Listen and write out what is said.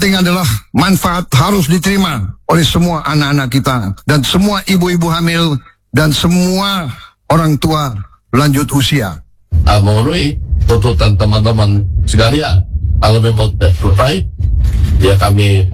penting adalah manfaat harus diterima oleh semua anak-anak kita dan semua ibu-ibu hamil dan semua orang tua lanjut usia. Memenuhi tuntutan teman-teman sekalian. Kalau memang tidak selesai, ya kami